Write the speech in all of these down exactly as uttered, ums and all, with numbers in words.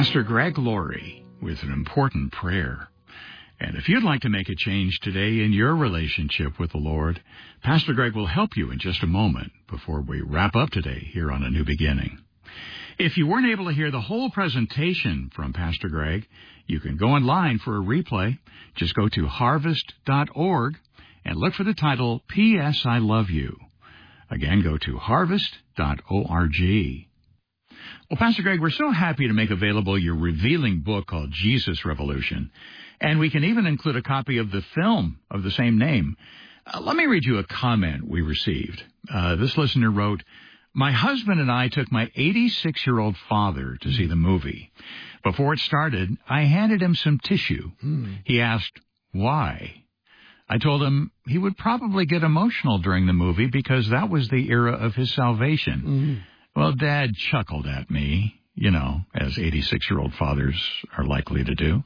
Pastor Greg Laurie with an important prayer. And if you'd like to make a change today in your relationship with the Lord, Pastor Greg will help you in just a moment before we wrap up today here on A New Beginning. If you weren't able to hear the whole presentation from Pastor Greg, you can go online for a replay. Just go to harvest dot org and look for the title, P S I Love You. Again, go to harvest dot org. Well, Pastor Greg, we're so happy to make available your revealing book called Jesus Revolution, and we can even include a copy of the film of the same name. Uh, let me read you a comment we received. Uh, this listener wrote, "My husband and I took my eighty-six-year-old father to see the movie. Before it started, I handed him some tissue. Mm. He asked, why? I told him he would probably get emotional during the movie because that was the era of his salvation. Mm. Well, Dad chuckled at me, you know, as eighty-six-year-old fathers are likely to do.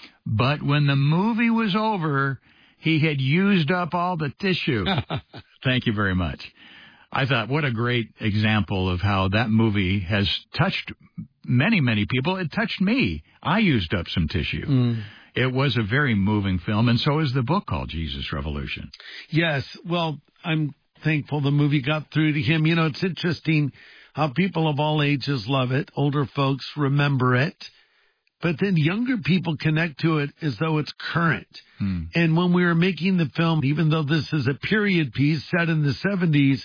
But when the movie was over, he had used up all the tissue." Thank you very much. I thought, what a great example of how that movie has touched many, many people. It touched me. I used up some tissue. Mm. It was a very moving film, and so is the book called Jesus Revolution. Yes. Well, I'm thankful the movie got through to him. You know, it's interesting how people of all ages love it. Older folks remember it. But then younger people connect to it as though it's current. Hmm. And when we were making the film, even though this is a period piece set in the seventies,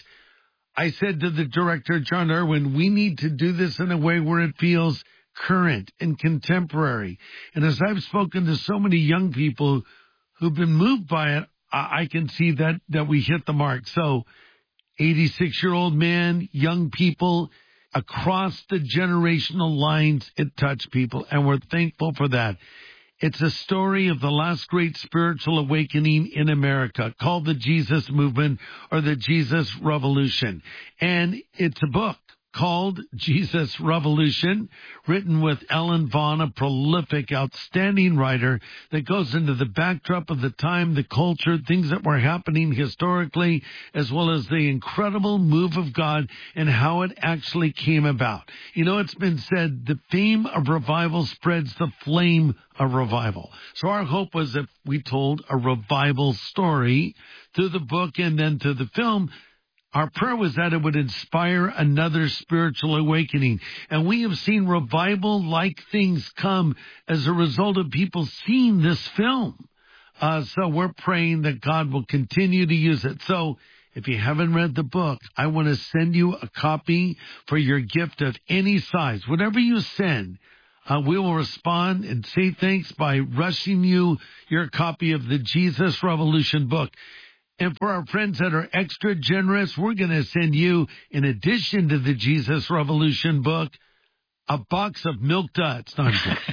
I said to the director, John Irwin, we need to do this in a way where it feels current and contemporary. And as I've spoken to so many young people who've been moved by it, I, I can see that, that we hit the mark. So eighty-six-year-old man, young people, across the generational lines, it touched people, and we're thankful for that. It's a story of the last great spiritual awakening in America called the Jesus Movement or the Jesus Revolution. And it's a book called Jesus Revolution, written with Ellen Vaughn, a prolific, outstanding writer that goes into the backdrop of the time, the culture, things that were happening historically, as well as the incredible move of God and how it actually came about. You know, it's been said, the fame of revival spreads the flame of revival. So our hope was if we told a revival story through the book and then through the film, our prayer was that it would inspire another spiritual awakening. And we have seen revival-like things come as a result of people seeing this film. Uh, so we're praying that God will continue to use it. So if you haven't read the book, I want to send you a copy for your gift of any size. Whatever you send, uh, we will respond and say thanks by rushing you your copy of the Jesus Revolution book. And for our friends that are extra generous, we're going to send you, in addition to the Jesus Revolution book, a box of Milk Duds. No,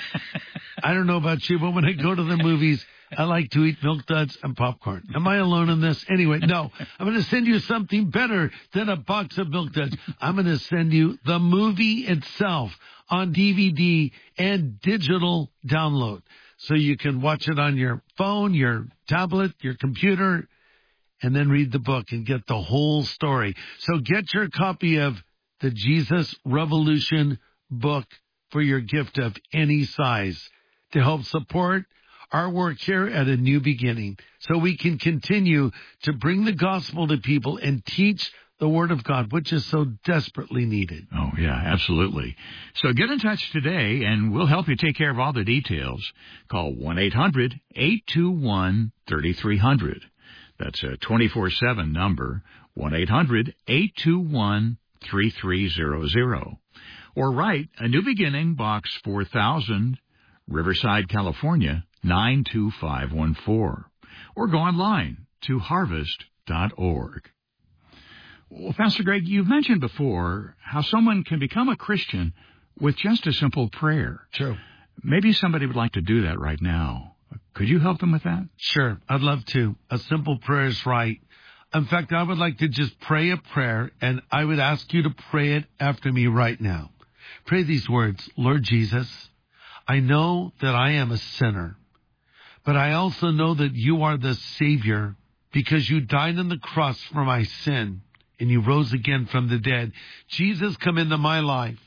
I don't know about you, but when I go to the movies, I like to eat Milk Duds and popcorn. Am I alone in this? Anyway, no. I'm going to send you something better than a box of Milk Duds. I'm going to send you the movie itself on D V D and digital download. So you can watch it on your phone, your tablet, your computer, and then read the book and get the whole story. So get your copy of the Jesus Revolution book for your gift of any size to help support our work here at A New Beginning so we can continue to bring the gospel to people and teach the Word of God, which is so desperately needed. Oh, yeah, absolutely. So get in touch today, and we'll help you take care of all the details. Call one eight hundred eight two one three three zero zero. That's a twenty-four seven number, one eight hundred eight two one three three zero zero. Or write A New Beginning, Box four thousand, Riverside, California, nine two five one four. Or go online to harvest dot org. Well, Pastor Greg, you've mentioned before how someone can become a Christian with just a simple prayer. True. Maybe somebody would like to do that right now. Could you help them with that? Sure, I'd love to. A simple prayer is right. In fact, I would like to just pray a prayer, and I would ask you to pray it after me right now. Pray these words. Lord Jesus, I know that I am a sinner, but I also know that you are the Savior because you died on the cross for my sin, and you rose again from the dead. Jesus, come into my life.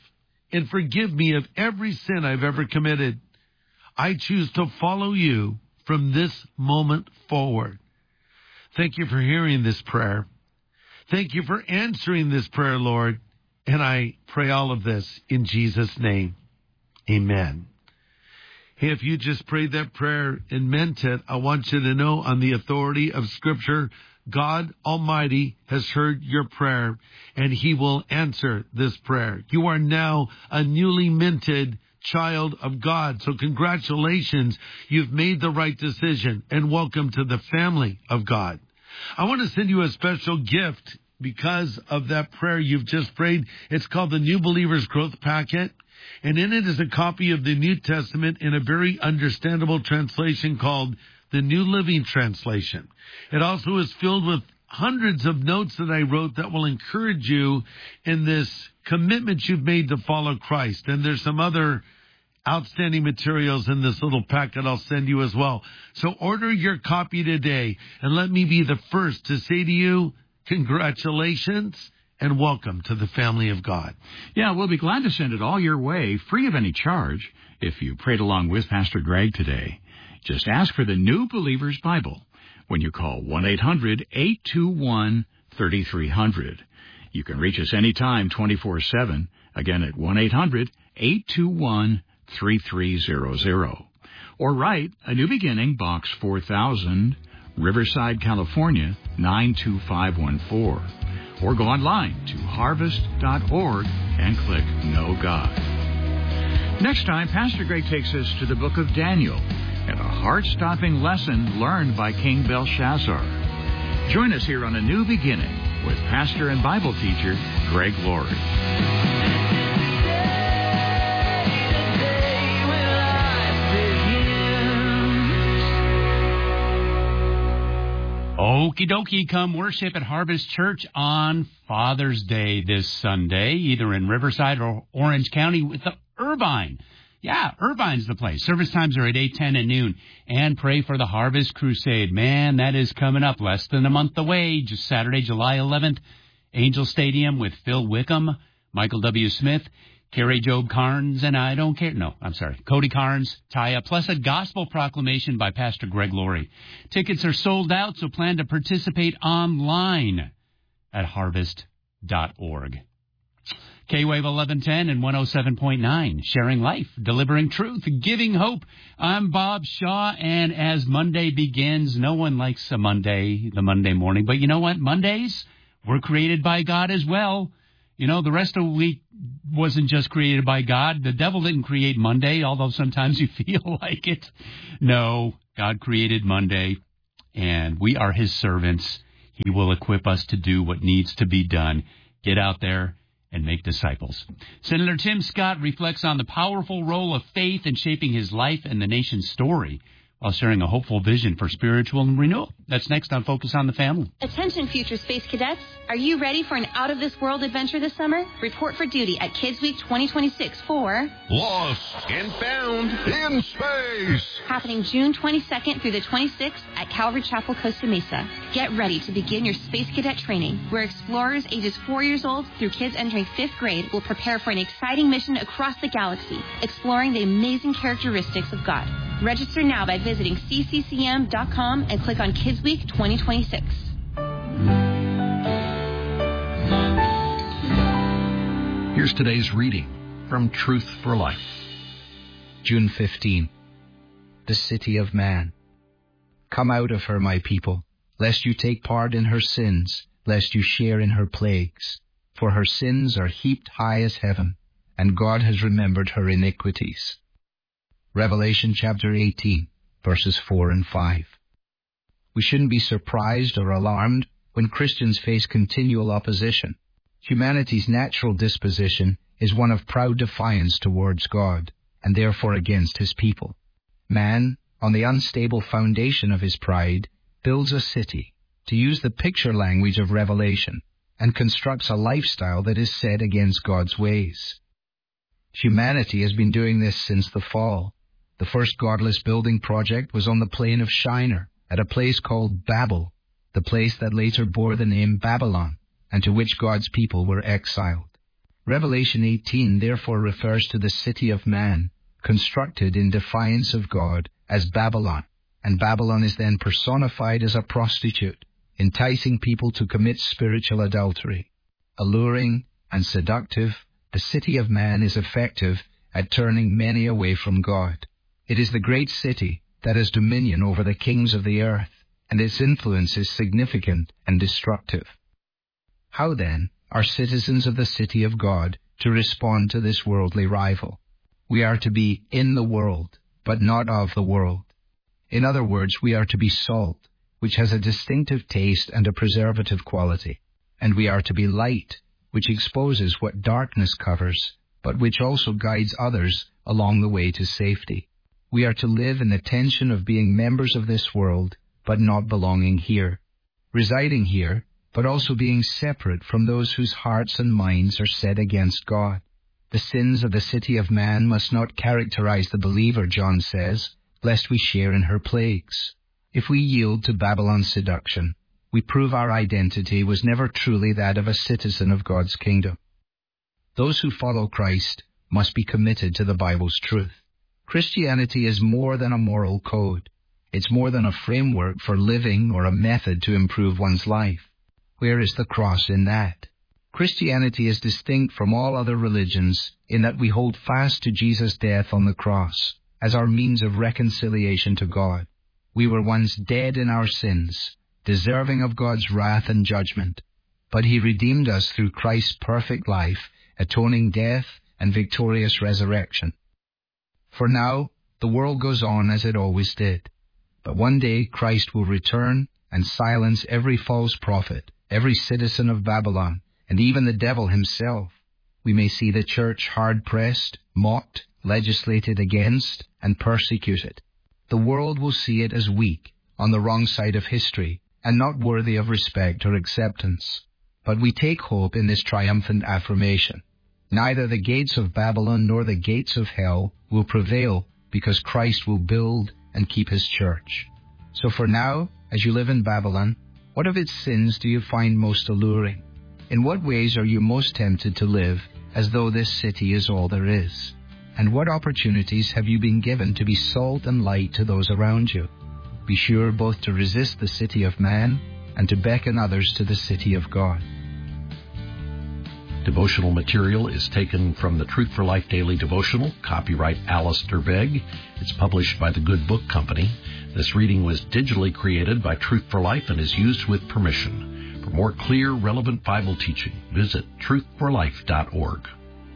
and forgive me of every sin I've ever committed. I choose to follow you from this moment forward. Thank you for hearing this prayer. Thank you for answering this prayer, Lord. And I pray all of this in Jesus' name. Amen. Hey, if you just prayed that prayer and meant it, I want you to know on the authority of Scripture, God Almighty has heard your prayer, and He will answer this prayer. You are now a newly minted child of God. So congratulations, you've made the right decision, and welcome to the family of God. I want to send you a special gift because of that prayer you've just prayed. It's called the New Believer's Growth Packet, and in it is a copy of the New Testament in a very understandable translation called the New Living Translation. It also is filled with hundreds of notes that I wrote that will encourage you in this commitment you've made to follow Christ. And there's some other outstanding materials in this little packet I'll send you as well. So order your copy today, and let me be the first to say to you, congratulations and welcome to the family of God. Yeah, we'll be glad to send it all your way, free of any charge, if you prayed along with Pastor Greg today. Just ask for the New Believer's Bible when you call one eight hundred eight two one three three zero zero. You can reach us anytime, twenty-four seven, again at one eight hundred eight two one three three zero zero. Or write A New Beginning, Box four thousand, Riverside, California, nine two five one four. Or go online to harvest dot org and click Know God. Next time, Pastor Greg takes us to the book of Daniel and a heart-stopping lesson learned by King Belshazzar. Join us here on A New Beginning with pastor and Bible teacher Greg Laurie. Okie dokie, come worship at Harvest Church on Father's Day this Sunday, either in Riverside or Orange County with the Irvine. Yeah, Irvine's the place. Service times are at eight, ten, and noon. And pray for the Harvest Crusade. Man, that is coming up less than a month away. Just Saturday, July eleventh, Angel Stadium with Phil Wickham, Michael W. Smith, Carrie Job Carnes, and I don't care. No, I'm sorry. Cody Carnes, Taya, plus a gospel proclamation by Pastor Greg Laurie. Tickets are sold out, so plan to participate online at harvest dot org. K-Wave eleven ten and one oh seven point nine, sharing life, delivering truth, giving hope. I'm Bob Shaw, and as Monday begins, no one likes a Monday, the Monday morning, but you know what? Mondays were created by God as well. You know, the rest of the week wasn't just created by God. The devil didn't create Monday, although sometimes you feel like it. No, God created Monday, and we are His servants. He will equip us to do what needs to be done. Get out there and make disciples. Senator Tim Scott reflects on the powerful role of faith in shaping his life and the nation's story, while sharing a hopeful vision for spiritual renewal. That's next on Focus on the Family. Attention, future space cadets. Are you ready for an out-of-this-world adventure this summer? Report for duty at Kids Week twenty twenty-six for Lost and Found in Space. Happening June twenty-second through the twenty-sixth at Calvary Chapel, Costa Mesa. Get ready to begin your space cadet training, where explorers ages four years old through kids entering fifth grade will prepare for an exciting mission across the galaxy, exploring the amazing characteristics of God. Register now by visiting c c c m dot com and click on Kids Week twenty twenty-six. Here's today's reading from Truth for Life. June fifteenth. The City of Man. Come out of her, my people, lest you take part in her sins, lest you share in her plagues. For her sins are heaped high as heaven, and God has remembered her iniquities. Revelation chapter eighteen, verses four and five. We shouldn't be surprised or alarmed when Christians face continual opposition. Humanity's natural disposition is one of proud defiance towards God, and therefore against His people. Man, on the unstable foundation of his pride, builds a city, to use the picture language of Revelation, and constructs a lifestyle that is set against God's ways. Humanity has been doing this since the fall. The first godless building project was on the plain of Shinar, at a place called Babel, the place that later bore the name Babylon, and to which God's people were exiled. Revelation eighteen therefore refers to the city of man, constructed in defiance of God, as Babylon, and Babylon is then personified as a prostitute, enticing people to commit spiritual adultery. Alluring and seductive, the city of man is effective at turning many away from God. It is the great city that has dominion over the kings of the earth, and its influence is significant and destructive. How then are citizens of the city of God to respond to this worldly rival? We are to be in the world, but not of the world. In other words, we are to be salt, which has a distinctive taste and a preservative quality, and we are to be light, which exposes what darkness covers, but which also guides others along the way to safety. We are to live in the tension of being members of this world, but not belonging here, residing here, but also being separate from those whose hearts and minds are set against God. The sins of the city of man must not characterize the believer, John says, lest we share in her plagues. If we yield to Babylon's seduction, we prove our identity was never truly that of a citizen of God's kingdom. Those who follow Christ must be committed to the Bible's truth. Christianity is more than a moral code. It's more than a framework for living or a method to improve one's life. Where is the cross in that? Christianity is distinct from all other religions in that we hold fast to Jesus' death on the cross as our means of reconciliation to God. We were once dead in our sins, deserving of God's wrath and judgment, but He redeemed us through Christ's perfect life, atoning death and victorious resurrection. For now, the world goes on as it always did, but one day Christ will return and silence every false prophet, every citizen of Babylon, and even the devil himself. We may see the church hard-pressed, mocked, legislated against, and persecuted. The world will see it as weak, on the wrong side of history, and not worthy of respect or acceptance. But we take hope in this triumphant affirmation. Neither the gates of Babylon nor the gates of hell will prevail, because Christ will build and keep His church. So for now, as you live in Babylon, what of its sins do you find most alluring? In what ways are you most tempted to live as though this city is all there is? And what opportunities have you been given to be salt and light to those around you? Be sure both to resist the city of man and to beckon others to the city of God. Devotional material is taken from the Truth for Life Daily Devotional, copyright Alistair Begg. It's published by the Good Book Company. This reading was digitally created by Truth for Life and is used with permission. For more clear, relevant Bible teaching, visit truth for life dot org.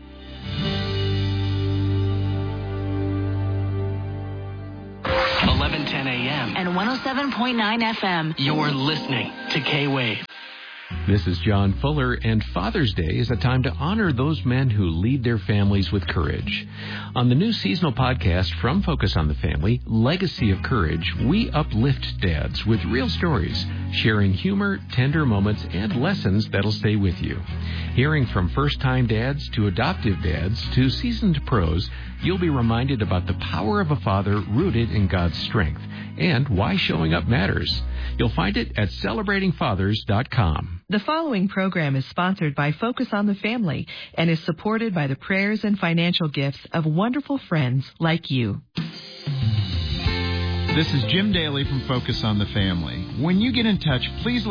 eleven ten a.m. and one oh seven point nine F M. You're listening to K-Wave. This is John Fuller, and Father's Day is a time to honor those men who lead their families with courage. On the new seasonal podcast from Focus on the Family, Legacy of Courage, we uplift dads with real stories, sharing humor, tender moments, and lessons that'll stay with you. Hearing from first-time dads to adoptive dads to seasoned pros, you'll be reminded about the power of a father rooted in God's strength and why showing up matters. You'll find it at celebrating fathers dot com. The following program is sponsored by Focus on the Family and is supported by the prayers and financial gifts of wonderful friends like you. This is Jim Daly from Focus on the Family. When you get in touch, please